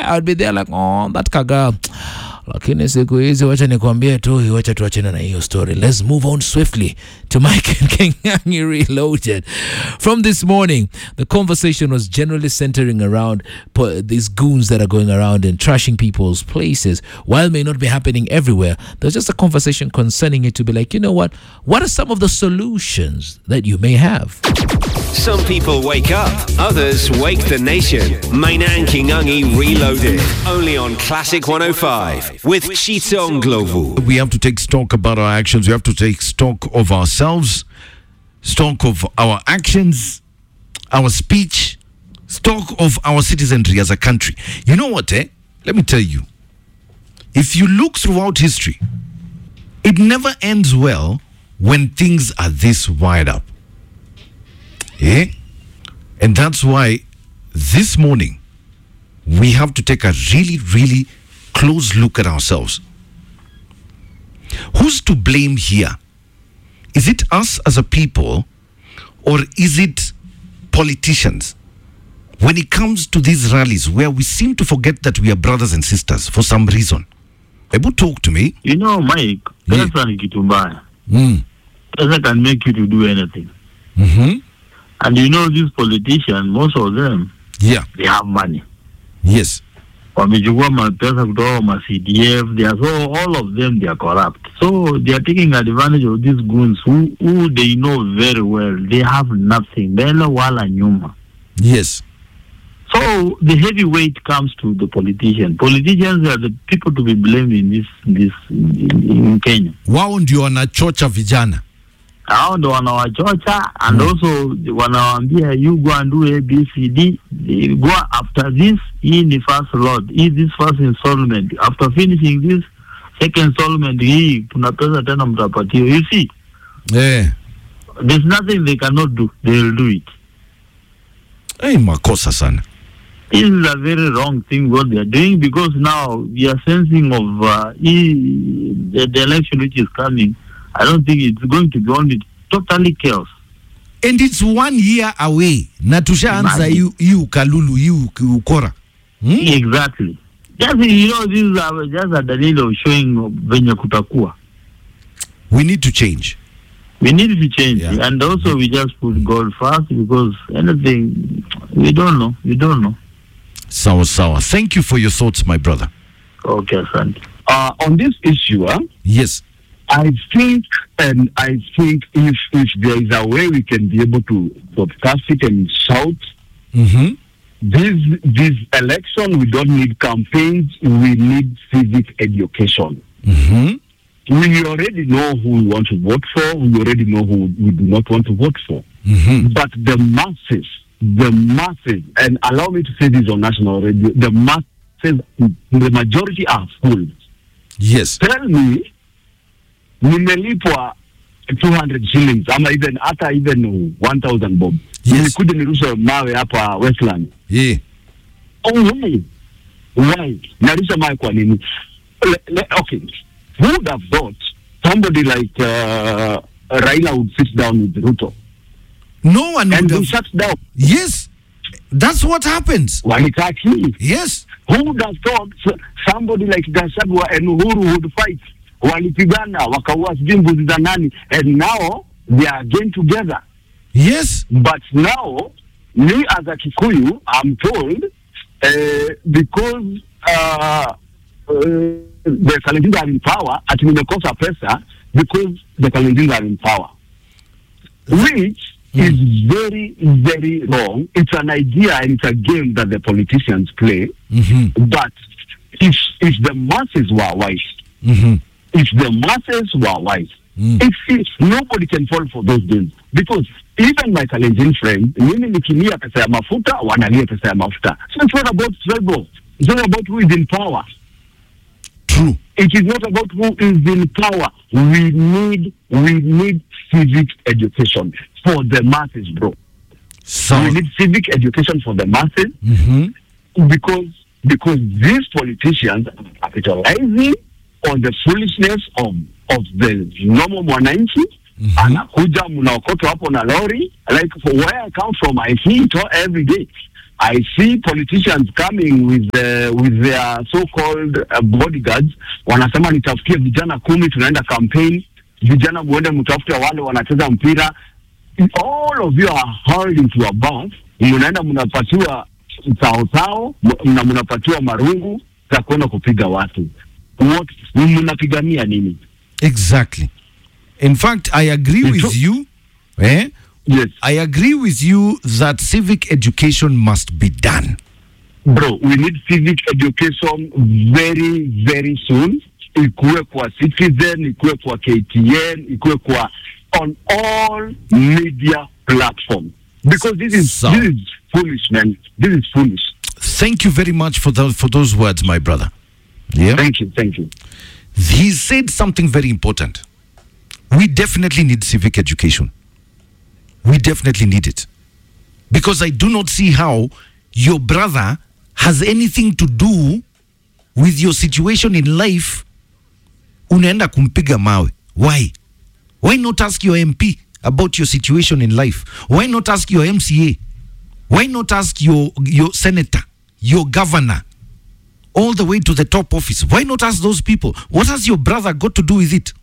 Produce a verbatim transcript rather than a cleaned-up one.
I'd be there like, oh, that kaga. Lakini siku hizi wacha nikwambie tu, wacha tuachane na hiyo story. Let's move on swiftly to Mike and Kenyangi Reloaded. From this morning, the conversation was generally centering around these goons that are going around and trashing people's places. While it may not be happening everywhere, there's just a conversation concerning it to be like, you know what? What are some of the solutions that you may have? Some people wake up, others wake the nation. Maina and Kingangi Reloaded. Only on Classic one oh five with Chitong Glovu. We have to take stock about our actions. We have to take stock of ourselves, stock of our actions, our speech, stock of our citizenry as a country. You know what, eh? Let me tell you. If you look throughout history, it never ends well when things are this wired up. Eh? And that's why this morning we have to take a really, really close look at ourselves. Who's to blame here? Is it us as a people, or is it politicians? When it comes to these rallies where we seem to forget that we are brothers and sisters for some reason. Able talk to me. You know, Mike, Yeah. pesa ni kitu mbaya. Mm. Pesa can make you to do anything. Mm-hmm. And you know, these politicians, most of them, Yeah. they have money. Yes. Wamechukua mapesa kutoka ma C D F. They are so all of them they are corrupt. So they are taking advantage of these goons who who they know very well. They have nothing. Mbele wala nyuma. Yes. So the heavyweight comes to the politician. Politicians are the people to be blamed in this this in, in Kenya. Wao ndio wanachocha vijana. Hao ndo wanawachocha and mm. also wanawaambia you go and do A B C D. Go after this, hii ni first lot, hii this first installment. After finishing this second installment, hii kuna pesa tena mtapatiwa. You see, Yeah. there's nothing they cannot do. They will do it. Hey, makosa sana. This is a very wrong thing what they are doing, because now we are sensing of uh, the, the election which is coming. I don't think it's going to be only totally chaos. And it's one year away. Na tushaanza yu, yu kalulu, yu ukora. Hmm? Exactly. Just, you know, this is a, just a dalil of showing venye kutakuwa. We need to change. We need to change. Yeah. And also we just put God first, because anything, we don't know. We don't know. Sawa sawa. Thank you for your thoughts, my brother. Okay, Sandy. Uh, on this issue, huh, Yes. I think, and I think if if there is a way we can be able to broadcast it and shout, Mm-hmm. this this election, we don't need campaigns, we need civic education. Mm-hmm. We already know who we want to vote for, we already know who we do not want to vote for. Mm-hmm. But the masses, the masses, and allow me to say this on national radio, the masses, the majority are fools. Yes. Tell me, nimelipwa two hundred shillings ama even hata even one thousand bob. Yes. Nikuja nirusha mawe hapa Westland. Yeah. Oh, why? Why? Narusha mawe kwa nini? Le, le, okay. Who would have thought somebody like uh, Raila would sit down with Ruto? No one And would he have... sat down. Yes. That's what happens. Walikaa chini. Yes. Who would have thought somebody like Gachagua and Uhuru would fight? Walipigana, wakaua sijui mbuzi za nani, and now they are again together. Yes. But now, me as a Kikuyu, I'm told, uh, because uh, uh, the Kalenjins are in power, ati nimekosa pesa, because the Kalenjins are in power. Which mm. is very, very wrong. It's an idea and it's a game that the politicians play. Mm-hmm. But if, if the masses were wise, Mm-hmm. if the masses were wise, Mm. if, if nobody can fall for those games, because even my Kalenjin friend, mimi nikilia pesa ya mafuta, wanalia pesa ya mafuta. So it's not about tribal. It's not about who is in power. True. It is not about who is in power. We need, we need civic education for the masses, bro. So, we need civic education for the masses, mm-hmm. because because these politicians are capitalizing on the foolishness of of the normal mwananchi, mm-hmm. anakuja mnaokotwa hapo na lori. Like for where I come from, I see it all every day. I see politicians coming with the, with their so-called uh, bodyguards. Wanasema nitafutie vijana kumi tunaenda campaign. Vijana muende mtafute wale wanacheza mpira. All of you are holding to a bus. Mnaenda mnapatiwa tao tao, mna mnapatiwa marungu za kwenda kupiga watu. What mnapigania nini? Exactly. In fact, I agree with It's you. Eh? Yes. I agree with you that civic education must be done. Bro, we need civic education very, very soon. Ikuwe kwa Citizen, ikuwe kwa K T N, ikuwe kwa on all media platforms. Because this is So, this is foolish, man. This is foolish. thank you very much for the, for those words, my brother. Yeah. Thank you, thank you. He said something very important. We definitely need civic education. We definitely need it. Because I do not see how your brother has anything to do with your situation in life. Unaenda kumpiga mawe. Why? Why not ask your M P about your situation in life? Why not ask your M C A? Why not ask your, your senator, your governor, all the way to the top office? Why not ask those people? What has your brother got to do with it?